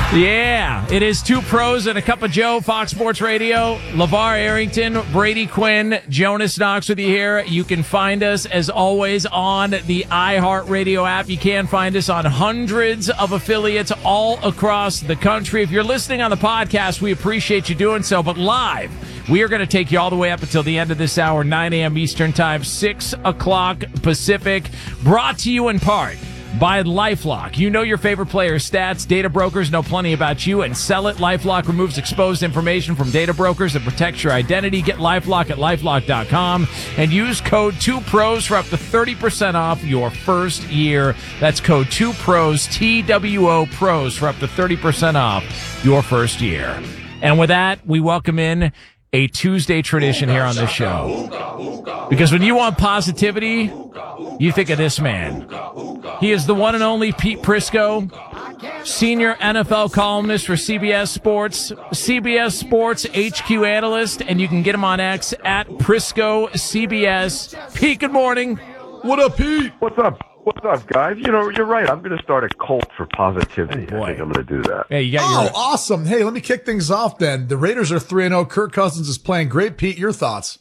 Yeah, it is Two Pros and a Cup of Joe, Fox Sports Radio. LeVar Arrington, Brady Quinn, Jonas Knox with you here. You can find us, as always, on the iHeartRadio app. You can find us on hundreds of affiliates all across the country. If you're listening on the podcast, we appreciate you doing so. But live, we are going to take you all the way up until the end of this hour, 9 a.m. Eastern Time, 6 o'clock Pacific. Brought to you in part by LifeLock. You know your favorite players' stats. Data brokers know plenty about you and sell it. LifeLock removes exposed information from data brokers and protects your identity. Get LifeLock at LifeLock.com and use code 2PROS for up to 30% off your first year. That's code 2PROS, TWO Pros, for up to 30% off your first year. And with that, we welcome in a Tuesday tradition here on this show. Because when you want positivity, you think of this man. He is the one and only Pete Prisco, senior NFL columnist for CBS Sports, CBS Sports HQ analyst, and you can get him on X at Prisco CBS. Pete, good morning. What up, Pete? What's up? What's up, guys? You know, you're right. I'm going to start a cult for positivity. Oh, boy. I think I'm going to do that. Hey, you got your Awesome. Hey, let me kick things off then. The Raiders are 3-0. Kirk Cousins is playing great. Pete, your thoughts?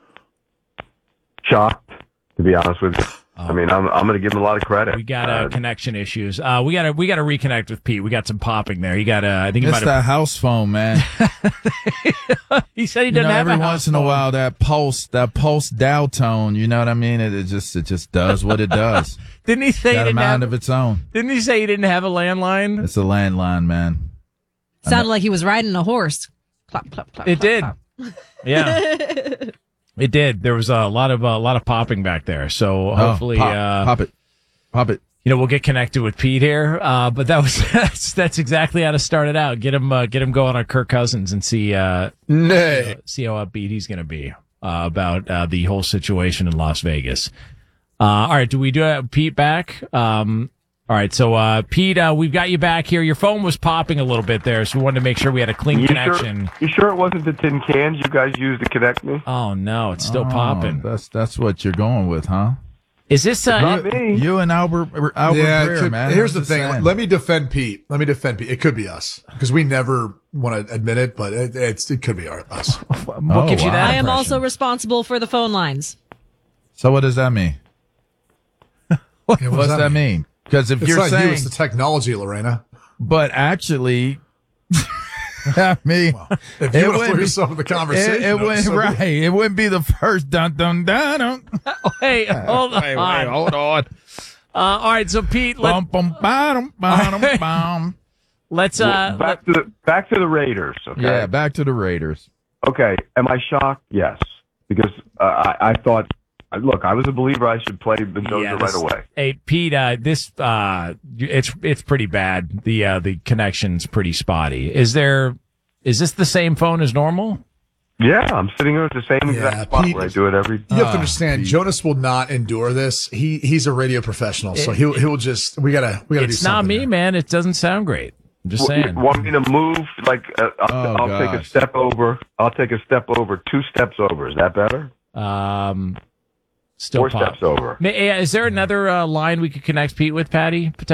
Shocked, to be honest with you. I mean, I'm going to give him a lot of credit. We got connection issues. We got to reconnect with Pete. We got some popping there. You got I think it's that house phone, man. He said he didn't have every a house once in a phone. while that pulse dial tone. You know what I mean? It just does what it does. Didn't he say Got a mind of its own. Didn't he say he didn't have a landline? It's a landline, man. Sounded like he was riding a horse. Clap, clap, clap. It clap, did. clap. Yeah. It did. There was a lot of popping back there. So hopefully, pop it. You know, we'll get connected with Pete here. But that's exactly how to start it out. Get him going on Kirk Cousins and see how upbeat he's going to be about the whole situation in Las Vegas. All right, do we do Pete back? All right, so Pete, we've got you back here. Your phone was popping a little bit there, so we wanted to make sure we had a clean connection. You sure it wasn't the tin cans you guys used to connect me? Oh no, it's still popping. That's what you're going with, huh? Is this Not me. You and Albert Yeah, Breer, man. here's What's the it thing. saying? Let me defend Pete. It could be us because we never want to admit it, but it could be us. What gives you that I am impression? also responsible for the phone lines. So what does that mean? Yeah, What's that mean? Because if It's you're not you, saying, it's the technology, Lorena. but actually, I mean, If you want to put yourself in the conversation, it wouldn't so right. It wouldn't be the first dun dun dun dun. Hey, hold on. Hold on. All right, so Pete, Bum bum bum bum bum. let's back to the Raiders. Okay. Yeah, back to the Raiders. Okay. Am I shocked? Yes, because I thought. Look, I was a believer. I should play Mendoza right away. Hey, Pete, it's pretty bad. The connection's pretty spotty. Is this the same phone as normal? Yeah, I'm sitting here at the same exact spot Pete, where I do it every. You have to understand, Jonas will not endure this. He's a radio professional, so he'll just we gotta do something. It's not me, here. man. It doesn't sound great. I'm just saying. You want me to move? Like I'll take a step over. I'll take a step over. 2 steps over. Is that better? Still 4 steps over. Is there another line we could connect Pete with, Patty?